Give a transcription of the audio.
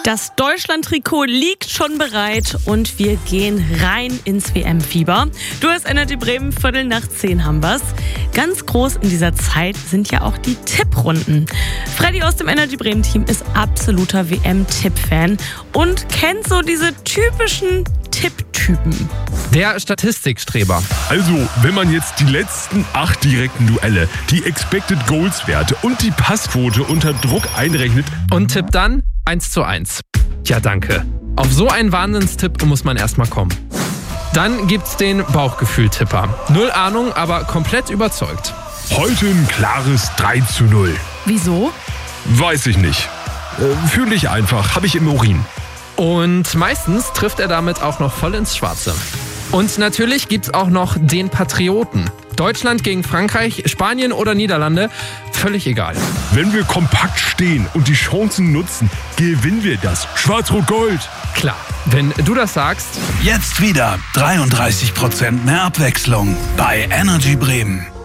Das Deutschland-Trikot liegt schon bereit und wir gehen rein ins WM-Fieber. Du hast Energy Bremen, 9:15 haben wir's. Ganz groß in dieser Zeit sind ja auch die Tipprunden. Freddy aus dem Energy Bremen-Team ist absoluter WM-Tipp-Fan und kennt so diese typischen Tipptypen. Der Statistikstreber. Also, wenn man jetzt die letzten 8 direkten Duelle, die Expected Goals Werte und die Passquote unter Druck einrechnet. Und tippt dann 1:1. Ja, danke. Auf so einen Wahnsinnstipp muss man erstmal kommen. Dann gibt's den Bauchgefühl-Tipper. 0 Ahnung, aber komplett überzeugt. Heute ein klares 3:0. Wieso? Weiß ich nicht. Fühle ich einfach, habe ich im Urin. Und meistens trifft er damit auch noch voll ins Schwarze. Und natürlich gibt's auch noch den Patrioten. Deutschland gegen Frankreich, Spanien oder Niederlande, völlig egal. Wenn wir kompakt stehen und die Chancen nutzen, gewinnen wir das. Schwarz-Rot-Gold. Klar, wenn du das sagst. Jetzt wieder 33% mehr Abwechslung bei Energy Bremen.